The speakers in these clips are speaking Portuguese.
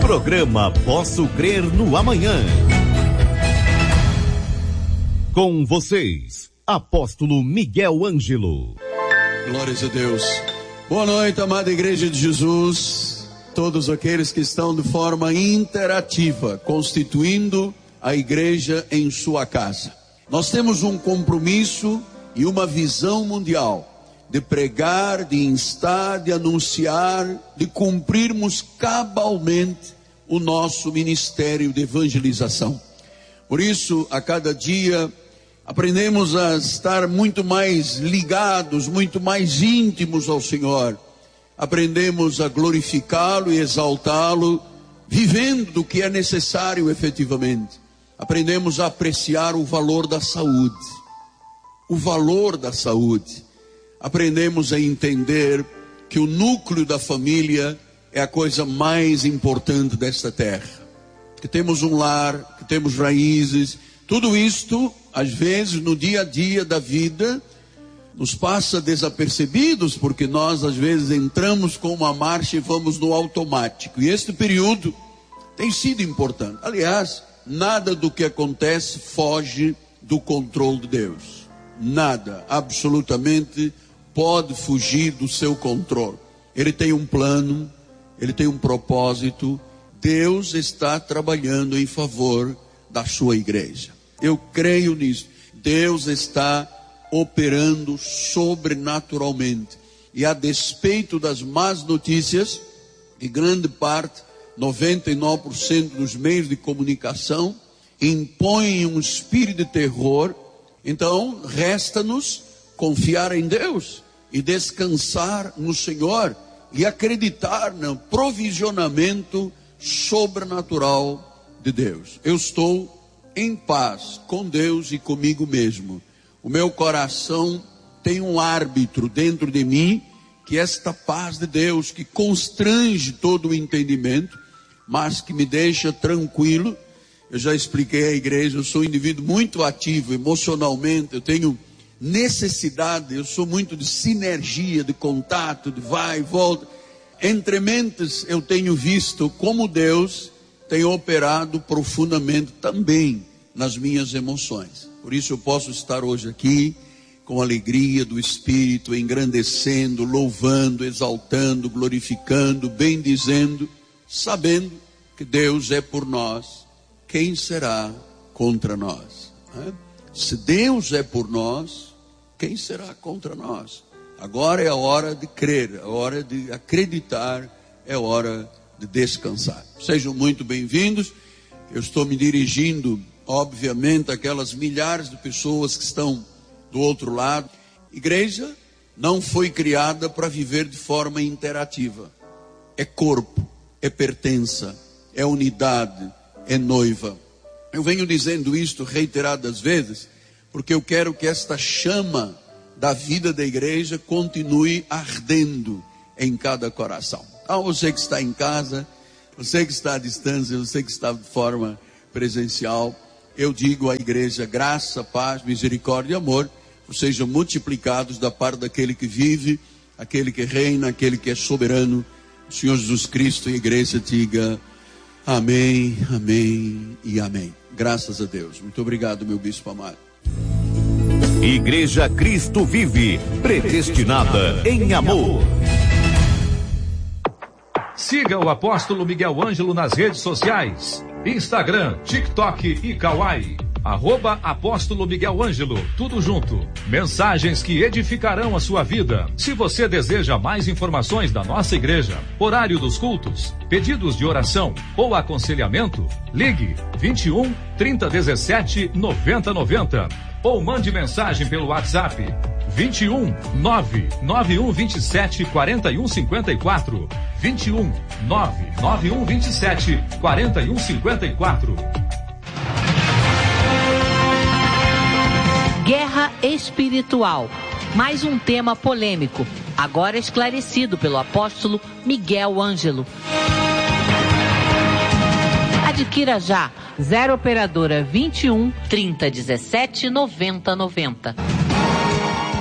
Programa Posso Crer no Amanhã. Com vocês, Apóstolo Miguel Ângelo. Glórias a Deus. Boa noite, amada Igreja de Jesus. Todos aqueles que estão de forma interativa, constituindo a igreja em sua casa. Nós temos um compromisso e uma visão mundial de pregar, de instar, de anunciar, de cumprirmos cabalmente o nosso ministério de evangelização. Por isso, a cada dia, aprendemos a estar muito mais ligados, muito mais íntimos ao Senhor. Aprendemos a glorificá-lo e exaltá-lo, vivendo do que é necessário efetivamente. Aprendemos a apreciar o valor da saúde. O valor da saúde. Aprendemos a entender que o núcleo da família é a coisa mais importante desta terra. Que temos um lar, que temos raízes. Tudo isto, às vezes, no dia a dia da vida, nos passa desapercebidos, porque nós, às vezes, entramos com uma marcha e vamos no automático. E este período tem sido importante. Aliás, nada do que acontece foge do controle de Deus. Nada, absolutamente, pode fugir do seu controle. Ele tem um plano, ele tem um propósito. Deus está trabalhando em favor da sua igreja. Eu creio nisso. Deus está operando sobrenaturalmente. E a despeito das más notícias, de grande parte, 99% dos meios de comunicação impõem um espírito de terror. Então, resta-nos confiar em Deus e descansar no Senhor e acreditar no provisionamento sobrenatural de Deus. Eu estou em paz com Deus e comigo mesmo. O meu coração tem um árbitro dentro de mim, que é esta paz de Deus, que constrange todo o entendimento, mas que me deixa tranquilo. Eu já expliquei à igreja, eu sou um indivíduo muito ativo emocionalmente, eu tenho necessidade, eu sou muito de sinergia, de contato, de vai e volta. Entre mentes eu tenho visto como Deus tem operado profundamente também nas minhas emoções. Por isso eu posso estar hoje aqui com alegria do Espírito, engrandecendo, louvando, exaltando, glorificando, bendizendo, sabendo que Deus é por nós. Quem será contra nós? Se Deus é por nós, quem será contra nós? Agora é a hora de crer, é a hora de acreditar, é a hora de descansar. Sejam muito bem-vindos. Eu estou me dirigindo, obviamente, àquelas milhares de pessoas que estão do outro lado. Igreja não foi criada para viver de forma interativa. É corpo, é pertença, é unidade, é noiva. Eu venho dizendo isto reiteradas vezes, porque eu quero que esta chama da vida da igreja continue ardendo em cada coração. Então você que está em casa, você que está à distância, você que está de forma presencial, eu digo à igreja: graça, paz, misericórdia e amor sejam multiplicados da parte daquele que vive, aquele que reina, aquele que é soberano, o Senhor Jesus Cristo. E a igreja diga amém, amém e amém. Graças a Deus. Muito obrigado, meu bispo amado. Igreja Cristo Vive, predestinada em amor. Siga o apóstolo Miguel Ângelo nas redes sociais: Instagram, TikTok e Kawaii. @apóstolo Miguel Ângelo, tudo junto. Mensagens que edificarão a sua vida. Se você deseja mais informações da nossa igreja, horário dos cultos, pedidos de oração ou aconselhamento, ligue 21 3017 9090 ou mande mensagem pelo WhatsApp 21 99127 4154, 21 99127 4154. Guerra espiritual. Mais um tema polêmico, agora esclarecido pelo apóstolo Miguel Ângelo. Adquira já 0 operadora 21 3017 9090.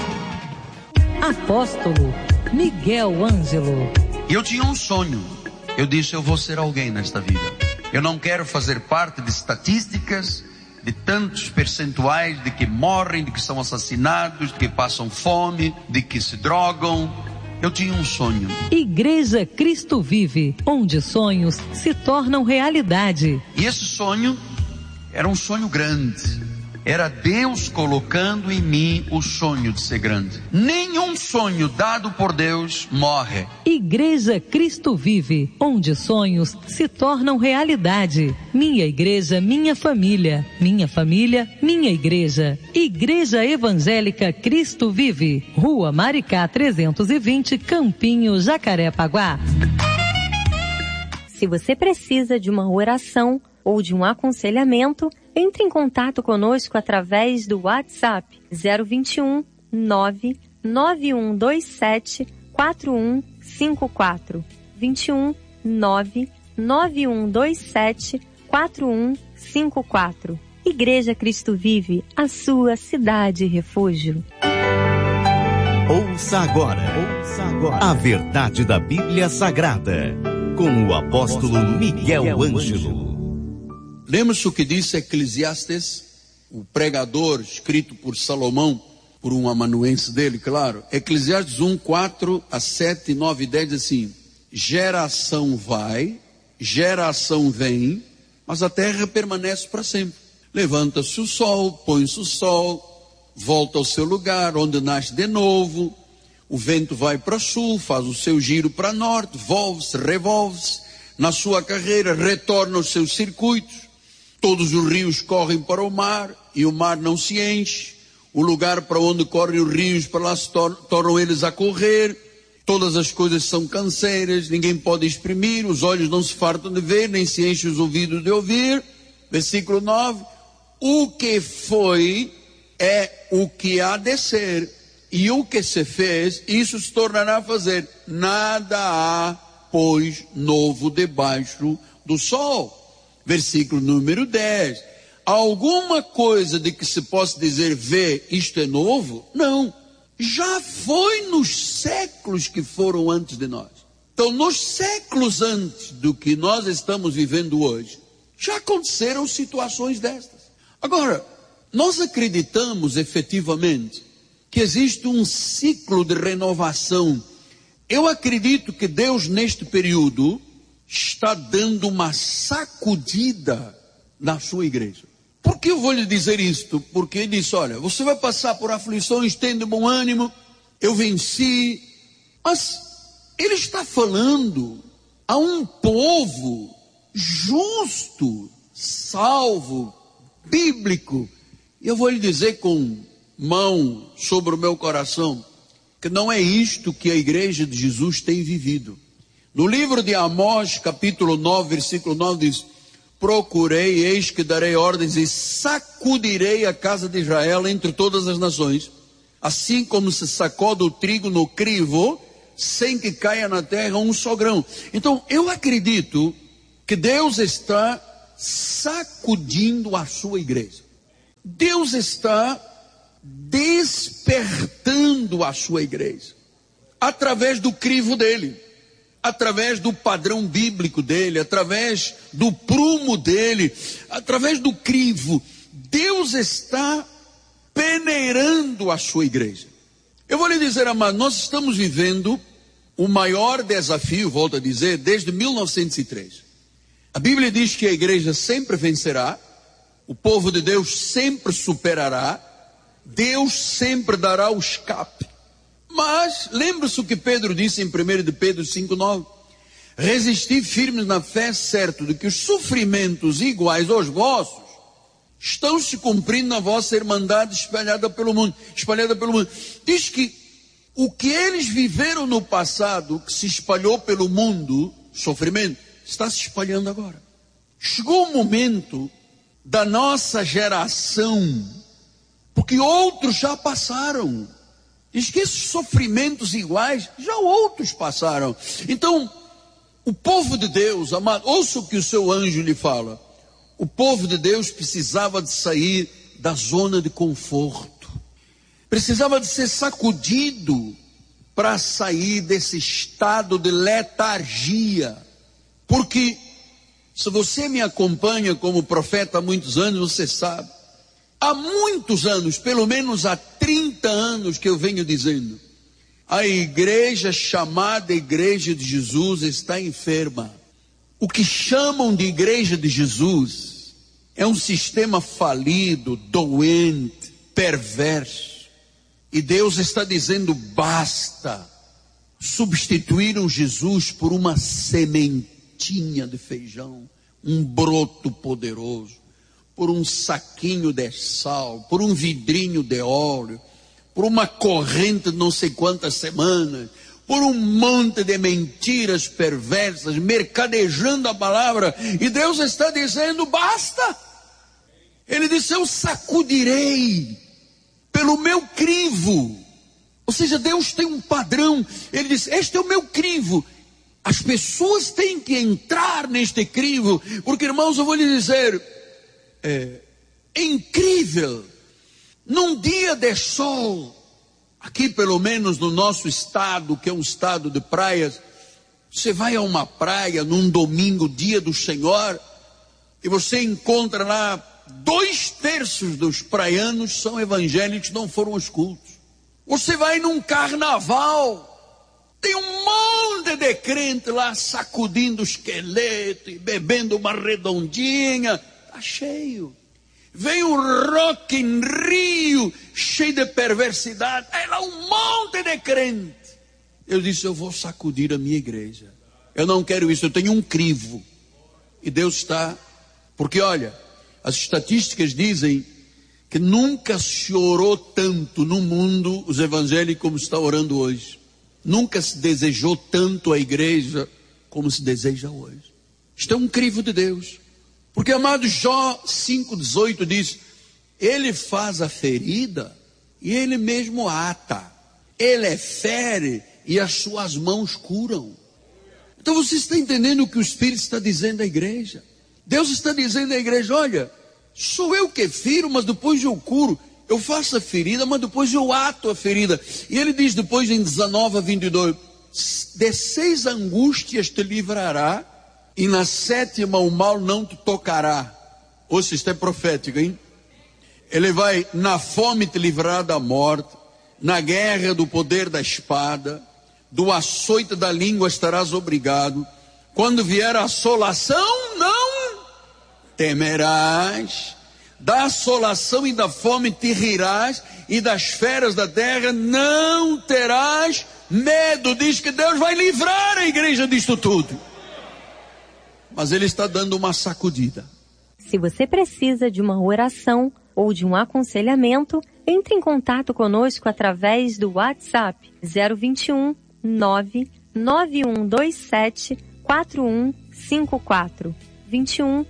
Apóstolo Miguel Ângelo. Eu tinha um sonho. eu disse, eu vou ser alguém nesta vida. Eu não quero fazer parte de estatísticas, de tantos percentuais de que morrem, de que são assassinados, de que passam fome, de que se drogam. Eu tinha um sonho. Igreja Cristo Vive, onde sonhos se tornam realidade. E esse sonho era um sonho grande. Era Deus colocando em mim o sonho de ser grande. Nenhum sonho dado por Deus morre. Igreja Cristo Vive, onde sonhos se tornam realidade. Minha igreja, minha família. Minha família, minha igreja. Igreja Evangélica Cristo Vive. Rua Maricá 320, Campinho, Jacarepaguá. Se você precisa de uma oração ou de um aconselhamento, entre em contato conosco através do WhatsApp 021 99127 4154. 21 99127 4154. Igreja Cristo Vive, a sua cidade refúgio. Ouça agora a verdade da Bíblia Sagrada, com o apóstolo Miguel Ângelo. Lembra-se o que disse Eclesiastes, o pregador escrito por Salomão, por um amanuense dele, claro. Eclesiastes 1, 4 a 7, 9 e 10 diz assim: geração vai, geração vem, mas a terra permanece para sempre. Levanta-se o sol, põe-se o sol, volta ao seu lugar, onde nasce de novo. O vento vai para sul, faz o seu giro para norte, volve-se, revolve-se. Na sua carreira retorna aos seus circuitos. Todos os rios correm para o mar e o mar não se enche. O lugar para onde correm os rios, para lá se tornam eles a correr. Todas as coisas são canseiras, ninguém pode exprimir, os olhos não se fartam de ver, nem se enchem os ouvidos de ouvir. Versículo 9. O que foi é o que há de ser, e o que se fez, isso se tornará a fazer. Nada há, pois, novo debaixo do sol. Versículo número 10. Alguma coisa de que se possa dizer, vê, isto é novo? Não. Já foi nos séculos que foram antes de nós. Então, nos séculos antes do que nós estamos vivendo hoje, já aconteceram situações destas. Agora, nós acreditamos efetivamente que existe um ciclo de renovação. Eu acredito que Deus, neste período, está dando uma sacudida na sua igreja. Por que eu vou lhe dizer isto? Porque ele disse, olha, você vai passar por aflições, tenha bom ânimo, eu venci. Mas ele está falando a um povo justo, salvo, bíblico. E eu vou lhe dizer com mão sobre o meu coração, que não é isto que a igreja de Jesus tem vivido. No livro de Amós, capítulo 9, versículo 9, diz: procurei, eis que darei ordens e sacudirei a casa de Israel entre todas as nações, assim como se sacode o trigo no crivo, sem que caia na terra um só grão. Então, eu acredito que Deus está sacudindo a sua igreja. Deus está despertando a sua igreja, através do crivo dele, através do padrão bíblico dele, através do prumo dele, através do crivo. Deus está peneirando a sua igreja. Eu vou lhe dizer, amado, nós estamos vivendo o maior desafio, volto a dizer, desde 1903. A Bíblia diz que a igreja sempre vencerá, o povo de Deus sempre superará, Deus sempre dará o escape. Mas, lembra-se o que Pedro disse em 1 de Pedro 5,9? Resisti firmes na fé, certo de que os sofrimentos iguais aos vossos estão se cumprindo na vossa irmandade espalhada pelo mundo. Diz que o que eles viveram no passado, que se espalhou pelo mundo, sofrimento, está se espalhando agora. Chegou o momento da nossa geração, porque outros já passaram. Diz que esses sofrimentos iguais, já outros passaram. Então, o povo de Deus, amado, ouça o que o seu anjo lhe fala. O povo de Deus precisava de sair da zona de conforto. Precisava de ser sacudido para sair desse estado de letargia. Porque se você me acompanha como profeta há muitos anos, você sabe, há muitos anos, pelo menos há 30 anos que eu venho dizendo, a igreja chamada Igreja de Jesus está enferma. O que chamam de Igreja de Jesus é um sistema falido, doente, perverso. E Deus está dizendo basta. Substituíram Jesus por uma sementinha de feijão, um broto poderoso, por um saquinho de sal, por um vidrinho de óleo, por uma corrente de não sei quantas semanas, por um monte de mentiras perversas, mercadejando a palavra. E Deus está dizendo basta. Ele disse, eu sacudirei pelo meu crivo. Ou seja, Deus tem um padrão. Ele disse, este é o meu crivo. As pessoas têm que entrar neste crivo. Porque, irmãos, eu vou lhe dizer, é incrível. Num dia de sol, aqui pelo menos no nosso estado, que é um estado de praias, você vai a uma praia num domingo, dia do Senhor, e você encontra lá 2/3 dos praianos são evangélicos, não foram aos cultos. Você vai num carnaval, tem um monte de crente lá sacudindo o esqueleto e bebendo uma redondinha, está cheio. Vem um Rock in Rio, cheio de perversidade, é lá um monte de crente. Eu disse, eu vou sacudir a minha igreja. Eu não quero isso, eu tenho um crivo. E Deus está, porque olha, as estatísticas dizem que nunca se orou tanto no mundo os evangélicos como está orando hoje. Nunca se desejou tanto a igreja como se deseja hoje. Isto é um crivo de Deus. Porque, amado, Jó 5,18 diz, ele faz a ferida e ele mesmo ata. Ele fere e as suas mãos curam. Então você está entendendo o que o Espírito está dizendo à igreja? Deus está dizendo à igreja, olha, sou eu que firo, mas depois eu curo. Eu faço a ferida, mas depois eu ato a ferida. E ele diz depois em 19:22, de 6 angústias te livrará, e na 7ª o mal não te tocará. Ouça, isto é profético, hein? Ele vai, na fome te livrará da morte, na guerra do poder da espada, do açoite da língua estarás obrigado. Quando vier a assolação, não temerás. Da assolação e da fome te rirás, e das feras da terra não terás medo. Diz que Deus vai livrar a igreja disto tudo. Mas ele está dando uma sacudida. Se você precisa de uma oração ou de um aconselhamento, entre em contato conosco através do WhatsApp 021 99127 4154. 21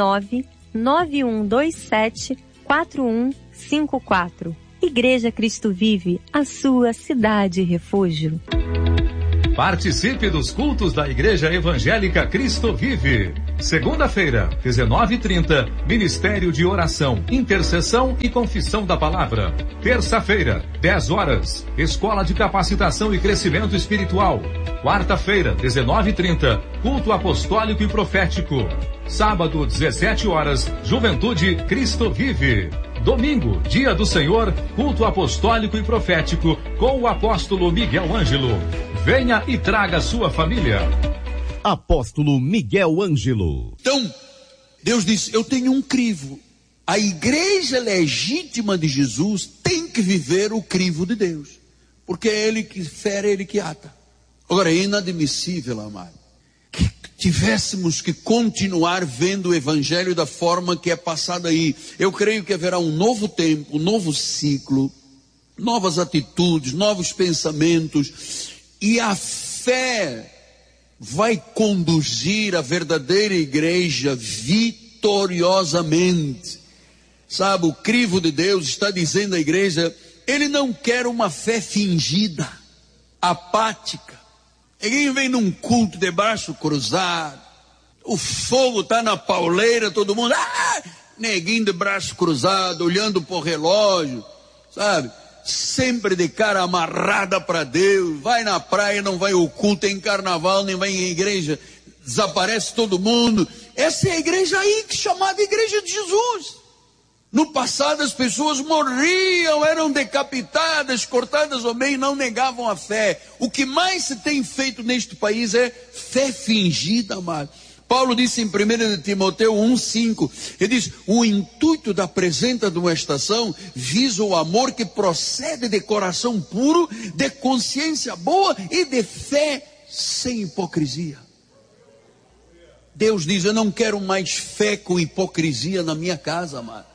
99127 4154. Igreja Cristo Vive, a sua cidade refúgio. Participe dos cultos da Igreja Evangélica Cristo Vive. Segunda-feira, 19h30, Ministério de Oração, Intercessão e Confissão da Palavra. Terça-feira, 10 horas, Escola de Capacitação e Crescimento Espiritual. Quarta-feira, 19h30, Culto Apostólico e Profético. Sábado, 17 horas, Juventude Cristo Vive. Domingo, Dia do Senhor, Culto Apostólico e Profético, com o apóstolo Miguel Ângelo. Venha e traga sua família. Apóstolo Miguel Ângelo. Então, Deus disse, eu tenho um crivo. A igreja legítima de Jesus tem que viver o crivo de Deus. Porque é Ele que fere, é Ele que ata. Agora, é inadmissível, amado, que tivéssemos que continuar vendo o Evangelho da forma que é passado aí. Eu creio que haverá um novo tempo, um novo ciclo, novas atitudes, novos pensamentos, e a fé vai conduzir a verdadeira igreja vitoriosamente. Sabe, o crivo de Deus está dizendo à igreja, Ele não quer uma fé fingida, apática. Ninguém vem num culto de braço cruzado, o fogo está na pauleira, todo mundo, neguinho de braço cruzado, olhando para o relógio, sabe? Sempre de cara amarrada para Deus, vai na praia, não vai ao culto, em carnaval, nem vai em igreja. desaparece todo mundo. Essa é a igreja aí, que chamada Igreja de Jesus. No passado as pessoas morriam, eram decapitadas, cortadas ao meio e não negavam a fé. O que mais se tem feito neste país é fé fingida, amado. Paulo disse em 1 Timoteu 1,5, ele diz: o intuito da presente admoestação visa o amor que procede de coração puro, de consciência boa e de fé sem hipocrisia. Deus diz: eu não quero mais fé com hipocrisia na minha casa, amado.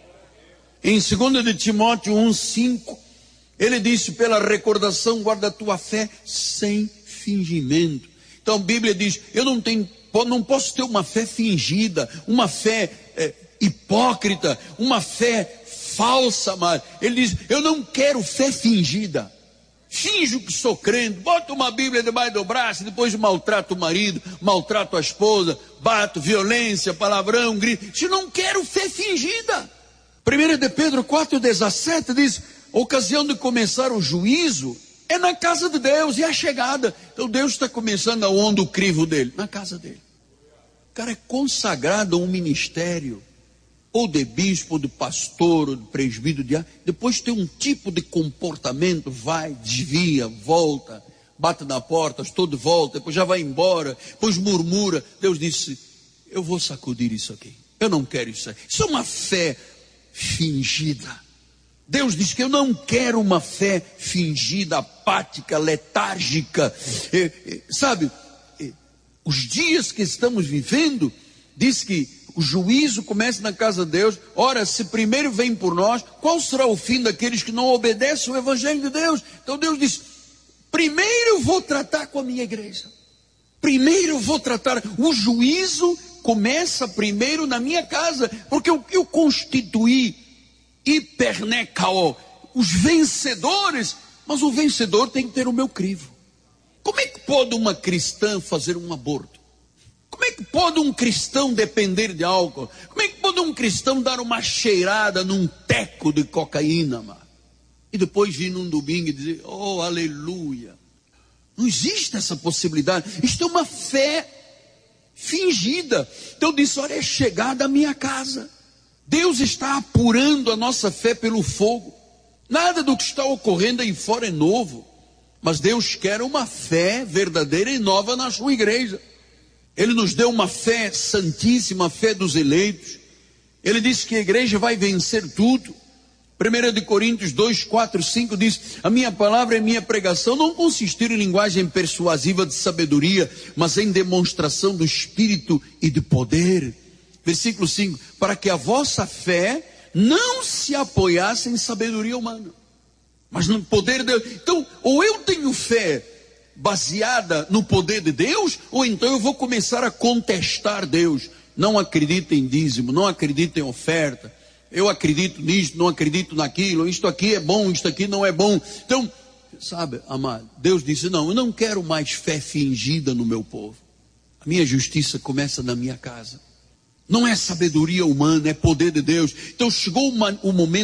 Em 2 Timóteo 1,5, ele disse: pela recordação guarda a tua fé sem fingimento. Então a Bíblia diz: eu não posso ter uma fé fingida, uma fé hipócrita, uma fé falsa, mas ele diz: eu não quero fé fingida. Finjo que sou crente, boto uma Bíblia debaixo do braço, depois maltrato o marido, maltrato a esposa, bato, violência, palavrão, grito. Eu não quero fé fingida. 1 de Pedro 4,17 diz: ocasião de começar o juízo é na casa de Deus, e a chegada. Então Deus está começando aonde o crivo dele? Na casa dele. O cara é consagrado a um ministério, ou de bispo, ou de pastor, ou de presbítero, depois tem um tipo de comportamento, vai, desvia, volta, bate na porta, estou de volta, depois já vai embora, depois murmura. Deus disse: eu vou sacudir isso aqui, eu não quero isso aqui. Isso é uma fé fingida. Deus diz que eu não quero uma fé fingida, apática, letárgica. Sabe, os dias que estamos vivendo, diz que o juízo começa na casa de Deus. Ora, se primeiro vem por nós, qual será o fim daqueles que não obedecem ao Evangelho de Deus? Então Deus diz: primeiro eu vou tratar com a minha igreja. Primeiro eu vou tratar. O juízo começa primeiro na minha casa, porque eu constituí hipernecao, os vencedores, mas o vencedor tem que ter o meu crivo. Como é que pode uma cristã fazer um aborto? Como é que pode um cristão depender de álcool? Como é que pode um cristão dar uma cheirada num teco de cocaína, mano? E depois vir num domingo e dizer: oh, aleluia. Não existe essa possibilidade. Isto é uma fé fingida. Então eu disse: olha, é chegada a minha casa. Deus está apurando a nossa fé pelo fogo. Nada do que está ocorrendo aí fora é novo, mas Deus quer uma fé verdadeira e nova na sua igreja. Ele nos deu uma fé santíssima, a fé dos eleitos. Ele disse que a igreja vai vencer tudo. 1 Coríntios 2, 4, 5 diz: a minha palavra e minha pregação não consistiram em linguagem persuasiva de sabedoria, mas em demonstração do Espírito e de poder. Versículo 5: para que a vossa fé não se apoiasse em sabedoria humana, mas no poder de Deus. Então, ou eu tenho fé baseada no poder de Deus, ou então eu vou começar a contestar Deus. Não acredito em dízimo, não acredito em oferta, eu acredito nisto, não acredito naquilo, isto aqui é bom, isto aqui não é bom. Então, sabe, amado, Deus disse: não, eu não quero mais fé fingida no meu povo. A minha justiça começa na minha casa. Não é sabedoria humana, é poder de Deus. Então chegou o momento